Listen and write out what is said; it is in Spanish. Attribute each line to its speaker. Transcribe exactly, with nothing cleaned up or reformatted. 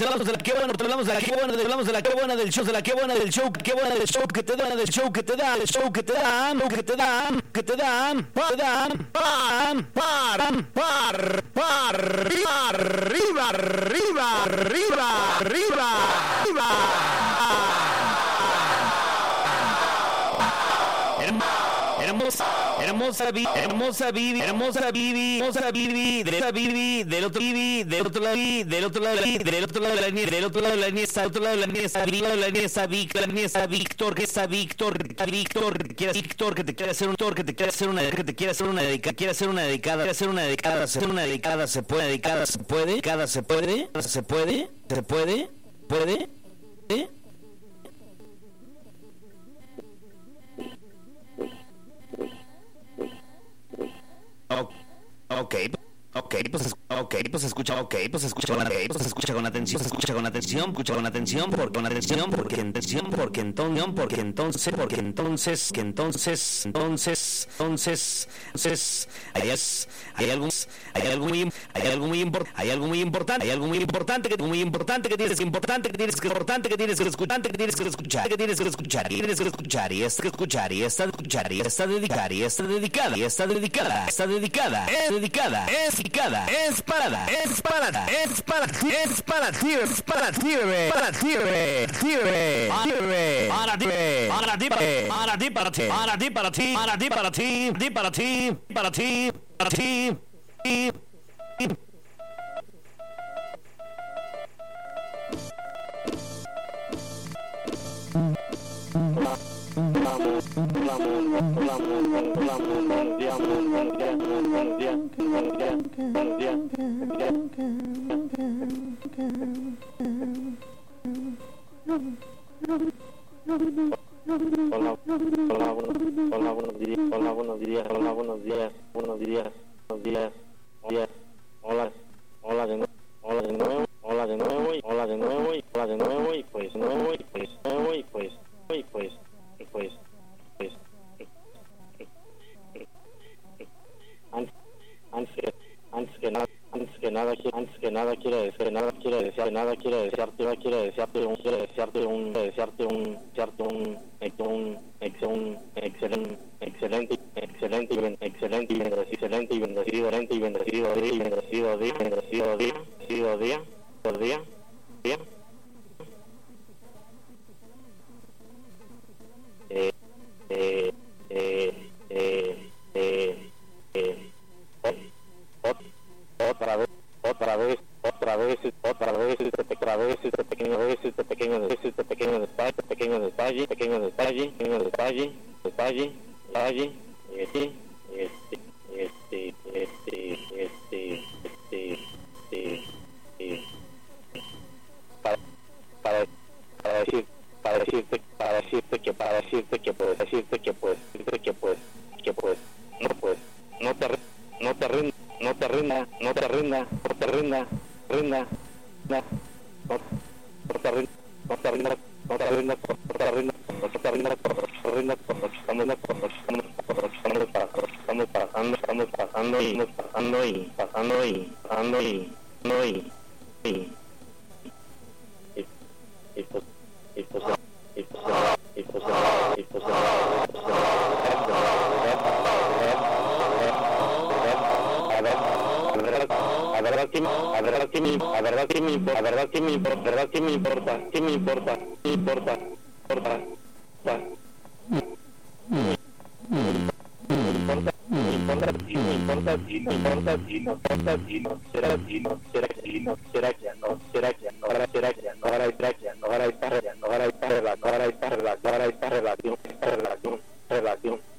Speaker 1: hablamos de la que buena, te hablamos de la que buena, te hablamos de la que buena del show, de la que buena del show, que buena del show que te da, del show que te da, el show que te da, que te da, que te da, te da, par, par, par, par, arriba, arriba, arriba, arriba, arriba, Hermosa, hermosa, vi, hermosa, vivi, hermosa, vivi, hermosa, vivi, de esa vivi, del otro vivi, del otro lado, del otro lado, del otro lado de la niña, del otro lado de la niña, del otro lado de la niña, del otro lado de la niña, esa Vic, la niña, esa Víctor, que esa Víctor, Víctor, que quiere Víctor, que te quiere hacer un tor, que te quiere hacer una, que te quiere hacer una dedicada, quiere hacer una dedicada, quiere hacer una dedicada, hacer una dedicada, se puede, dedicada, se puede, cada se puede, se puede, se puede, puede, ¿eh? Ok, ok, pues, ok, pues escucha, ok, pues escucha con atención, pues escucha con atención, pues escucha con atención, escucha con atención, porque con atención, porque atención, porque entonces, porque entonces, porque entonces, que entonces, entonces, entonces, entonces, hay, hay algo, hay algo muy, hay algo muy importante, hay algo muy importante, hay algo muy importante que, muy importante que tienes, importante que tienes, que importante que tienes que escuchar, que tienes que escuchar, que tienes que escuchar, y tienes que escuchar, y está que escuchar, y está escuchar, y está dedicada, y está dedicada, y está dedicada, está dedicada, es dedicada, es dedicada, es parada, es parada, es para ti, es para ti, es para ti, para ti, para ti, para ti, para ti, para ti, para ti, para ti, para ti, para ti, para ti, para ti, para ti, y
Speaker 2: Hola, hola, hola, buenos días, hola, buenos días, hola, buenos días, buenos días, buenos días, días, hola, hola de nuevo, hola de nuevo, hola de nuevo, y hola de nuevo, y hola de nuevo, y pues nuevo, y pues nuevo, y pues, y pues, y pues, pues, antes, antes que, antes que nada, antes que nada, antes que nada quiero decir, nada quiero desear, nada quiero desearte, nada quiero desearte un, quiero desearte un, desearte un, desearte un, un, un, excelente, excelente, excelente, excelente, excelente y bendecido, excelente y bendecido día, y bendecido día, bendecido día, bendecido día, por día, día. Eh, eh, eh, eh, eh, eh, otra vez, otra vez, otra vez, otra vez, este otra vez, este pequeño vez, este pequeño, este pequeño detalle, pequeño detalle, pequeño detalle, pequeño detalle, detalle, detalle, este, este, este, este, este, este, este, para, para, para decir, para decirte, para decirte que, para decirte que puedes, decirte que puedes, decirte que puedes, que puedes, no puedes, no te, no te rindas. No te rinda, no te rinda, no te rinda, rinda, no, no, no te rinda, no te rinda, no te rinda, no te rinda, no te rinda, no te rinda, estamos, estamos, estamos pasando, estamos pasando y estamos pasando y pasando y pasando y no y y y pues y pues y pues y pues y pues la verdad que la verdad que me la verdad que me la verdad que me la verdad que me importa que me importa me importa importa importa me importa si me importa si me importa si no importa si no será si no será si no será que no será que no ahora será que no ahora será que no ahora esta relación ahora esta relación ahora esta relación ahora esta relación esta relación relación